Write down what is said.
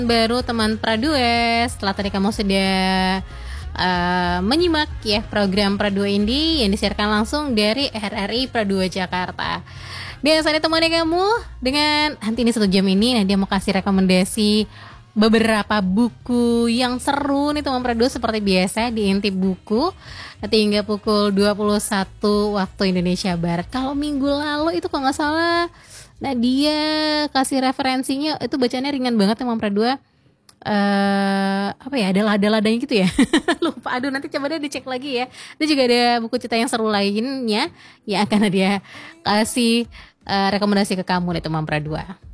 baru teman Pradue. Setelah tadi kamu sudah menyimak ya program Pradue Indi yang disiarkan langsung dari RRI Pradue Jakarta. Dan saya temani kamu dengan nanti ini 1 jam ini dia mau kasih rekomendasi beberapa buku yang seru nih teman Pradue seperti biasa di Intip Buku nanti hingga pukul 21 waktu Indonesia Barat. Kalau minggu lalu itu kalau nggak salah Nadia kasih referensinya itu bacanya ringan banget teman Pradue. Apa ya, ada lada-ladanya gitu ya. Lupa, aduh nanti coba deh dicek lagi ya. Itu juga ada buku cerita yang seru lainnya yang akan dia kasih rekomendasi ke kamu nih teman Pradue.